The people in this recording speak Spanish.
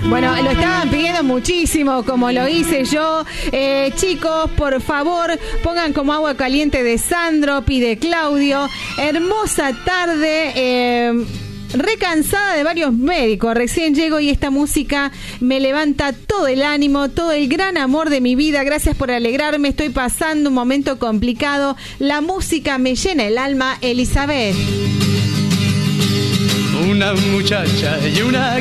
Bueno, lo estaban pidiendo muchísimo, como lo hice yo. Chicos, por favor, pongan Como Agua Caliente de Sandro, pide Claudio. Hermosa tarde. Recansada de varios médicos, recién llego y esta música me levanta todo el ánimo, todo el gran amor de mi vida. Gracias por alegrarme, estoy pasando un momento complicado. La música me llena el alma. Elizabeth. Una muchacha y una